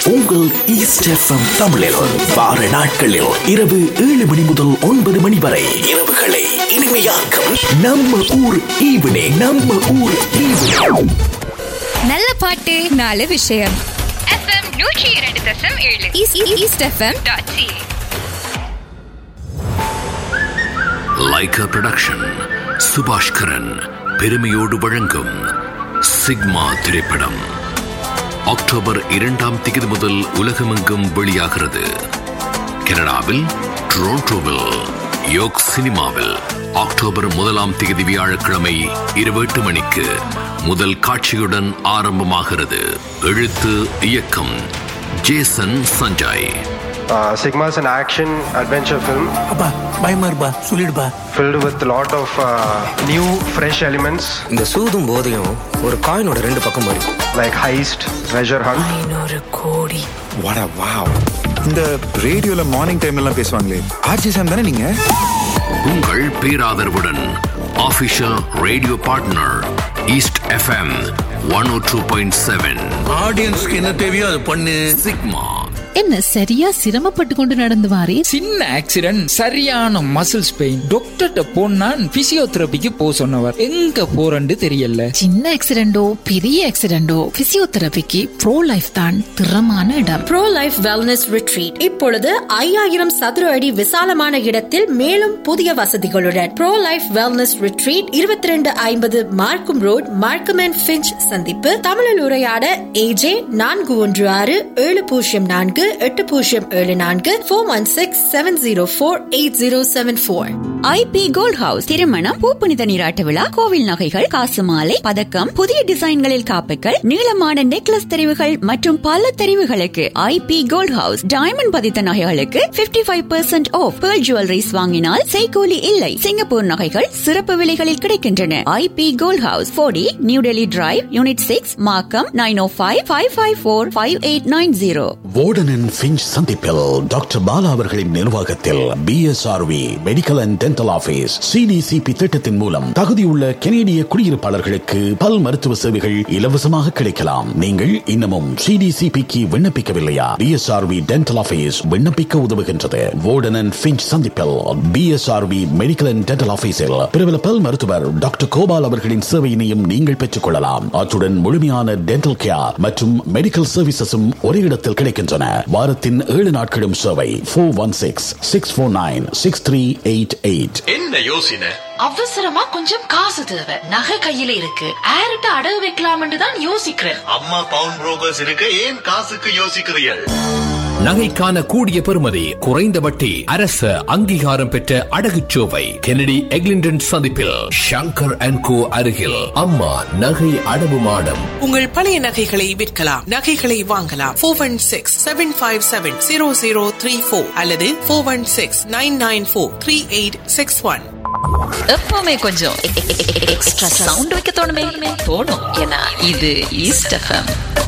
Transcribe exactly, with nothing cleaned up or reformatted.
உங்கள் east FM தமிழில் வார நாட்களில் இரவு ஏழு மணி முதல் ஒன்பது மணி வரை இரவுகளை இனிமையாக்கும் நம்ம ஊர் ஈவினிங். நம்ம ஊர் ஈவினிங். நல்ல பாட்டு நாலு விஷயம். எஃப்எம் நூற்றி இரண்டு தசம் ஏழு east FM dot C. Lyca production Subaskaran பெருமையோடு வழங்கும் சிக்மா திரைப்படம் அக்டோபர் இரண்டாம் தேதி முதல் உலகமெங்கும் வெளியாகிறது. கனடாவில் டொரண்டோவில் யோக் சினிமாவில் அக்டோபர் முதலாம் தேதி வியாழக்கிழமை இரவு எட்டு மணிக்கு முதல் காட்சியுடன் ஆரம்பமாகிறது. எழுத்து இயக்கம் Jason Sanjay. Uh, Sigma is an action adventure film. Abba, பயமா இருப்பா சொல்லிடுப்பா. Filled with a lot of uh, new fresh elements. இந்த சூதும் போதையும் ஒரு காயினோட ரெண்டு பக்கம் மாதிரி. Like heist, treasure hunt. ஐநூறு கோடி. வாடா வாவ். இந்த ரேடியோல மார்னிங் டைம்ல எல்லாம் பேசுவாங்களே, ஆர்ஜி சாம் தானே நீங்க? உங்கள் பேராதரவுடன் official radio partner east FM one ஓ டூ பாயிண்ட் செவன். ஆடியன்ஸ்க்கு என்ன தேவையோ அது பண்ணு. சிக்மா. என்ன சரியா சிரமப்பட்டு கொண்டு நடந்து வாரே? சின்ன ஆக்சிடென்ட், சரியான மசில்ஸ் பெயின். டாக்டர்கிட்ட போனா பிசியோதெரபிக்கு போ சொன்னவர். எங்க போறன்னு தெரியல. சின்ன ஆக்சிடென்டோ பெரிய ஆக்சிடென்டோ பிசியோதெரபிக்கு ப்ரோ லைஃப் தான் திறமான இடம். ப்ரோ லைஃப் வெல்னஸ் ரிட்ரீட் இப்பொழுது ஐயாயிரம் சதுர அடி விசாலமான இடத்தில் மேலும் புதிய வசதிகளுடன் ப்ரோ லைஃப் வெல்னஸ் ரிட்ரீட் இருபத்தி ரெண்டு ஐம்பது மார்க்கம் ரோட், மார்க்கம் அண்ட் ஃபிஞ்ச் சந்திப்பு. தமிழில் உரையாட ஏஜே நான்கு ஒன்று ஆறு ஏழு பூஜ்ஜியம் நான்கு எட்டு பூஜ்ஜியம் ஏழு நான்கு four one six seven zero four eight zero seven four. IP gold house திருமணம், பூப்புனித நீராட்டு விழா, கோவில் நகைகள், காசு மாலை, பதக்கம், புதிய டிசைன்களில் காப்புகள், நீளமான நெக்லஸ் தெரிவுகள் மற்றும் பல தெரிவுகளுக்கு ஐபி கோல்ட் ஹவுஸ். டைமண்ட் பதித்த நகைகளுக்கு fifty five percent of. Pearl jewelleries வாங்கினால் செய்கூலி இல்லை. சிங்கப்பூர் நகைகள் சிறப்பு விலைகளில் கிடைக்கின்றன. ஐபி கோல்ட் ஹவுஸ், போடி new Delhi drive, unit six, மார்க்கம், nine O five five five four five eight nine zero. Warden and Finch சந்திப்பில் டாக்டர் பாலா அவர்களின் நிர்வாகத்தில் PSRV medical and dental office CDCP திட்டத்தின் மூலம் தகுதியுள்ள கனேடிய குடியிருப்பாளர்களுக்கு பல் மருத்துவ சேவைகள் இலவசமாக கிடைக்கலாம். நீங்கள் இன்னமும் சிடிசிபிக்கு விண்ணப்பிக்கவில்லையா? பிஎஸ்ஆர்வி டென்டல் ஆபீஸ் விண்ணப்பிக்க உதவுகின்றது. வார்டன் அண்ட் ஃபிஞ்ச் சந்திப்பில் பிஎஸ்ஆர்வி மெடிக்கல் அண்ட் டென்டல் ஆபீஸில் பிரபல பல் மருத்துவர் டாக்டர் கோபால் அவர்களின் சேவையினையும் நீங்கள் பெற்றுக் கொள்ளலாம். அத்துடன் முழுமையான டென்டல் கேர் மற்றும் மெடிக்கல் சர்வீசஸும் ஒரே இடத்தில் கிடைக்கின்றன. வாரத்தின் ஏழு நாட்களும் சேவை. Four one six six four nine six three eight eight. என்ன யோசனை? அவசரமா கொஞ்சம் காசு தேவை. நகை கையில இருக்கு, ஆர்ட்ட அடகு வைக்கலாம்னு தான் யோசிக்கிறேன். அம்மா பவுன் புரோக்கர்ஸ் இருக்கு, ஏன் காசுக்கு யோசிக்கிறீர்கள்? நகைக்கான கூடிய பெறுமதி, குறைந்த வட்டி, அரசு அங்கீகாரம் பெற்ற அடகுச்சோவை கெனடி எக்லிண்டன் சந்திப்பில் ஷங்கர் அண்ட் கோ அருகில் அம்மா நகை அடவு மாடம். உங்கள் பழைய நகைகளை விற்கலாம், நகைகளை வாங்கலாம். Four one six seven five seven zero zero three four அல்லது four one six nine nine four three eight six one. எப்பவுமே கொஞ்சம் எக்ஸ்ட்ரா சவுண்ட் வைக்க தோணுமே தோணும். ஏன்னா இது ஈஸ்ட் எஃப்எம்.